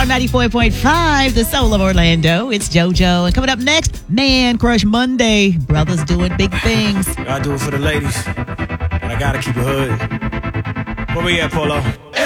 Star 94.5, the soul of Orlando. It's JoJo. And coming up next, Man Crush Monday. Brothers doing big things. I do it for the ladies, but I gotta keep it hood. Where we at, Polo?